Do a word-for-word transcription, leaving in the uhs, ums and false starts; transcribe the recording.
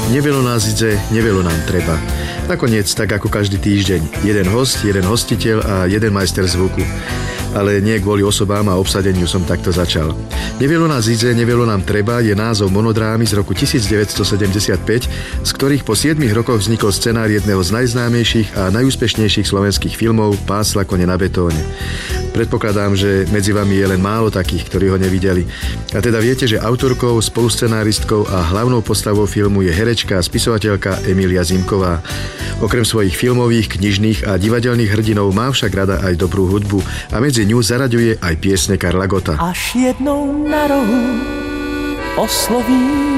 Nevielo nás idze, nevielo nám treba. Nakoniec, tak ako každý týždeň, jeden host, jeden hostiteľ a jeden majster zvuku. Ale nie kvôli osobám a obsadeniu som takto začal. Nevielo nás idze, nevielo nám treba je názov monodrámy z roku devätnásťsedemdesiatpäť, z ktorých po siedmich rokoch vznikol scenár jedného z najznámejších a najúspešnejších slovenských filmov Pásla kone na betóne. Predpokladám, že medzi vami je len málo takých, ktorí ho nevideli. A teda viete, že autorkou, spoluscenáristkou a hlavnou postavou filmu je herečka a spisovateľka Emília Zimková. Okrem svojich filmových, knižných a divadelných hrdinov má však rada aj dobrú hudbu a medzi ňu zaraďuje aj piesne Karla Gotta. Až jednou na rohu osloví